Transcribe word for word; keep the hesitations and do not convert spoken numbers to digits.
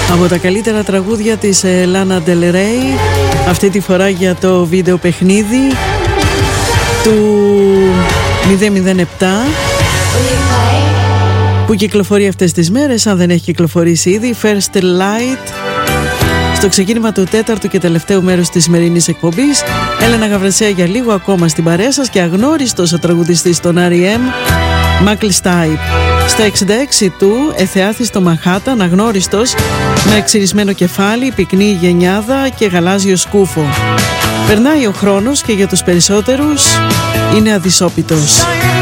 Από τα καλύτερα τραγούδια της Lana Del Rey, αυτή τη φορά για το βίντεο παιχνίδι του μηδέν μηδέν επτά που κυκλοφορεί αυτές τις μέρες, αν δεν έχει κυκλοφορήσει ήδη, First Light, στο ξεκίνημα του τέταρτου και τελευταίου μέρους της σημερινής εκπομπής. Έλενα Γαβρασιά για λίγο ακόμα στην παρέα σας και αγνώριστος ο τραγουδιστής των αρ ι εμ, Μάκλ Στάιπ. Στα εξήντα έξι του εθεάθη στο Μανχάταν, αγνώριστος, με εξυρισμένο κεφάλι, πυκνή γενιάδα και γαλάζιο σκούφο. Περνάει ο χρόνος και για τους περισσότερους είναι αδυσόπιτος.